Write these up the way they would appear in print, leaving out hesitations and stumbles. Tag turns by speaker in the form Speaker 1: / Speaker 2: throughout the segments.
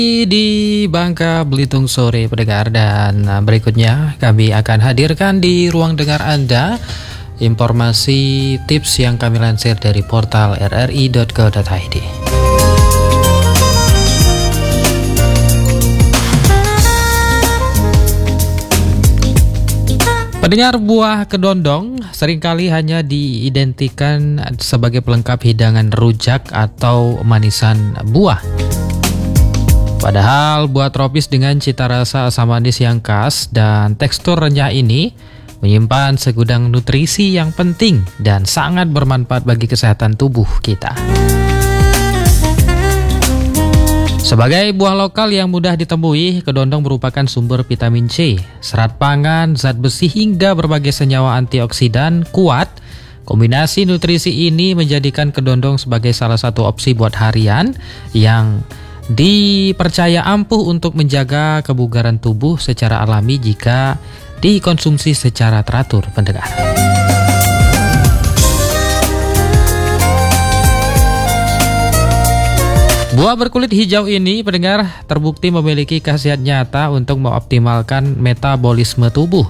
Speaker 1: Di Bangka Belitung sore pendengar, dan berikutnya kami akan hadirkan di ruang dengar Anda informasi tips yang kami lansir dari portal rri.co.id. Pendengar, buah kedondong seringkali hanya diidentikan sebagai pelengkap hidangan rujak atau manisan buah. Padahal buah tropis dengan cita rasa asam manis yang khas dan tekstur renyah ini menyimpan segudang nutrisi yang penting dan sangat bermanfaat bagi kesehatan tubuh kita. Sebagai buah lokal yang mudah ditemui, kedondong merupakan sumber vitamin C, serat pangan, zat besi hingga berbagai senyawa antioksidan kuat. Kombinasi nutrisi ini menjadikan kedondong sebagai salah satu opsi buat harian yang dipercaya ampuh untuk menjaga kebugaran tubuh secara alami jika dikonsumsi secara teratur, pendengar. Buah berkulit hijau ini, pendengar, terbukti memiliki khasiat nyata untuk mengoptimalkan metabolisme tubuh.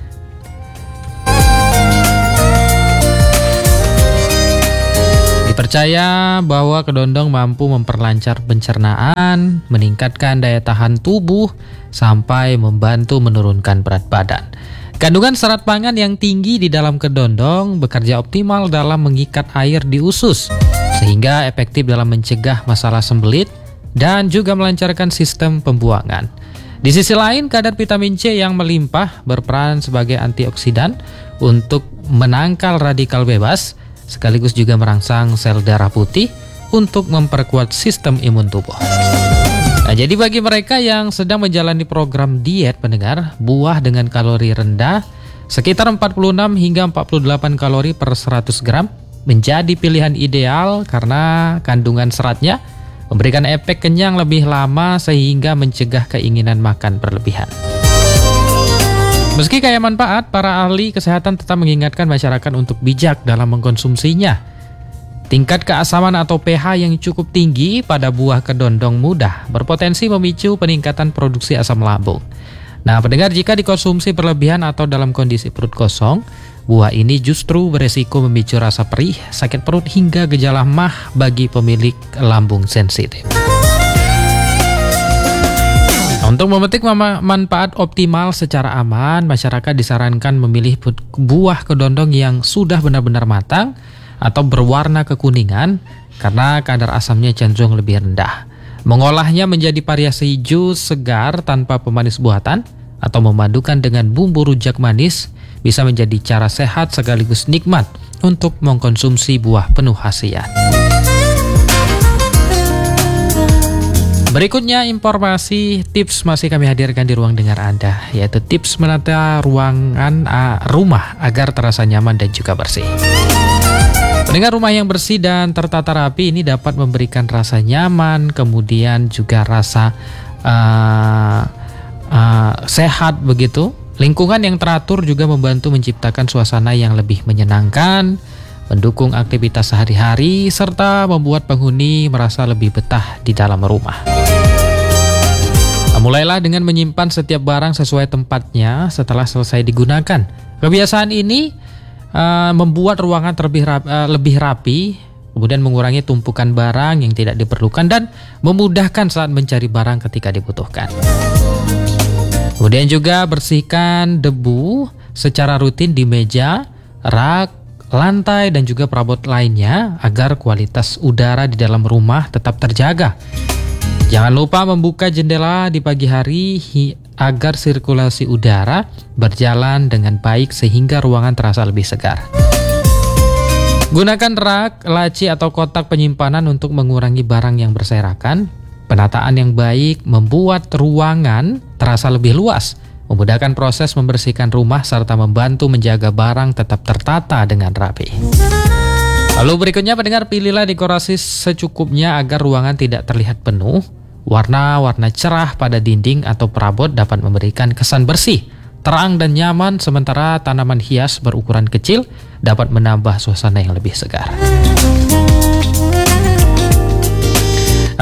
Speaker 1: Dipercaya bahwa kedondong mampu memperlancar pencernaan, meningkatkan daya tahan tubuh, sampai membantu menurunkan berat badan. Kandungan serat pangan yang tinggi di dalam kedondong bekerja optimal dalam mengikat air di usus, sehingga efektif dalam mencegah masalah sembelit dan juga melancarkan sistem pembuangan. Di sisi lain, kadar vitamin C yang melimpah berperan sebagai antioksidan untuk menangkal radikal bebas, sekaligus juga merangsang sel darah putih untuk memperkuat sistem imun tubuh. Nah, jadi bagi mereka yang sedang menjalani program diet, pendengar, buah dengan kalori rendah sekitar 46 hingga 48 kalori per 100 gram menjadi pilihan ideal karena kandungan seratnya memberikan efek kenyang lebih lama sehingga mencegah keinginan makan berlebihan. Meski kaya manfaat, para ahli kesehatan tetap mengingatkan masyarakat untuk bijak dalam mengkonsumsinya. Tingkat keasaman atau pH yang cukup tinggi pada buah kedondong muda berpotensi memicu peningkatan produksi asam lambung. Nah, pendengar, jika dikonsumsi berlebihan atau dalam kondisi perut kosong, buah ini justru beresiko memicu rasa perih, sakit perut hingga gejala MAH bagi pemilik lambung sensitif. Untuk memetik manfaat optimal secara aman, masyarakat disarankan memilih buah kedondong yang sudah benar-benar matang atau berwarna kekuningan karena kadar asamnya cenderung lebih rendah. Mengolahnya menjadi variasi jus segar tanpa pemanis buatan atau memadukan dengan bumbu rujak manis bisa menjadi cara sehat sekaligus nikmat untuk mengkonsumsi buah penuh khasiat. Berikutnya informasi tips masih kami hadirkan di ruang dengar Anda, yaitu tips menata ruangan rumah agar terasa nyaman dan juga bersih. Pendengar, rumah yang bersih dan tertata rapi ini dapat memberikan rasa nyaman, kemudian juga rasa sehat begitu. Lingkungan yang teratur juga membantu menciptakan suasana yang lebih menyenangkan, mendukung aktivitas sehari-hari, serta membuat penghuni merasa lebih betah di dalam rumah. Mulailah dengan menyimpan setiap barang sesuai tempatnya setelah selesai digunakan. Kebiasaan ini membuat ruangan lebih rapi, kemudian mengurangi tumpukan barang yang tidak diperlukan dan memudahkan saat mencari barang ketika dibutuhkan. Kemudian juga bersihkan debu secara rutin di meja, rak, lantai, dan juga perabot lainnya agar kualitas udara di dalam rumah tetap terjaga. Jangan lupa membuka jendela di pagi hari agar sirkulasi udara berjalan dengan baik sehingga ruangan terasa lebih segar. Gunakan rak, laci, atau kotak penyimpanan untuk mengurangi barang yang berserakan. Penataan yang baik membuat ruangan terasa lebih luas, memudahkan proses membersihkan rumah serta membantu menjaga barang tetap tertata dengan rapi. Lalu berikutnya, pendengar, pilihlah dekorasi secukupnya agar ruangan tidak terlihat penuh. Warna-warna cerah pada dinding atau perabot dapat memberikan kesan bersih, terang dan nyaman, sementara tanaman hias berukuran kecil dapat menambah suasana yang lebih segar.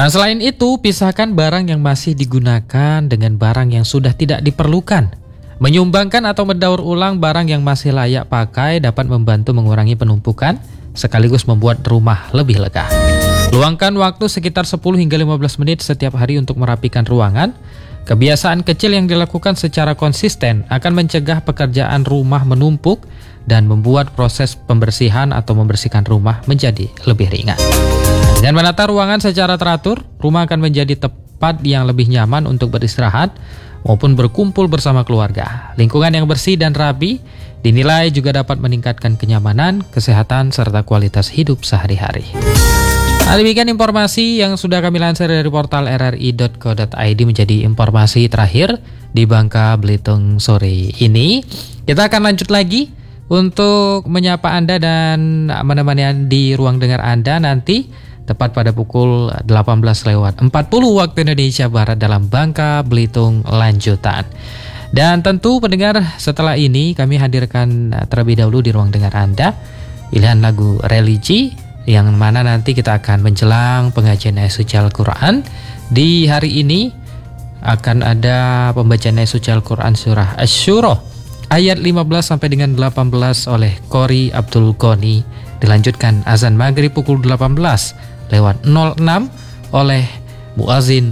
Speaker 1: Nah, selain itu, pisahkan barang yang masih digunakan dengan barang yang sudah tidak diperlukan. Menyumbangkan atau mendaur ulang barang yang masih layak pakai dapat membantu mengurangi penumpukan sekaligus membuat rumah lebih lega. Luangkan waktu sekitar 10 hingga 15 menit setiap hari untuk merapikan ruangan. Kebiasaan kecil yang dilakukan secara konsisten akan mencegah pekerjaan rumah menumpuk dan membuat proses pembersihan atau membersihkan rumah menjadi lebih ringan. Dengan menata ruangan secara teratur, rumah akan menjadi tempat yang lebih nyaman untuk beristirahat maupun berkumpul bersama keluarga. Lingkungan yang bersih dan rapi dinilai juga dapat meningkatkan kenyamanan, kesehatan, serta kualitas hidup sehari-hari. Nah, demikian informasi yang sudah kami lansir dari portal rri.co.id menjadi informasi terakhir di Bangka Belitung sore ini. Kita akan lanjut lagi untuk menyapa Anda dan menemani di ruang dengar Anda nanti tepat pada pukul 18:40 waktu Indonesia Barat dalam Bangka Belitung lanjutan. Dan tentu pendengar, setelah ini kami hadirkan terlebih dahulu di ruang dengar Anda pilihan lagu religi yang mana nanti kita akan menjelang pengajian ayat suci Al-Quran. Di hari ini akan ada pembacaan ayat suci Al-Quran surah Asy-Syura ayat 15 sampai dengan 18 oleh Qori Abdul Ghani. Dilanjutkan azan maghrib pukul 18:06 oleh muazin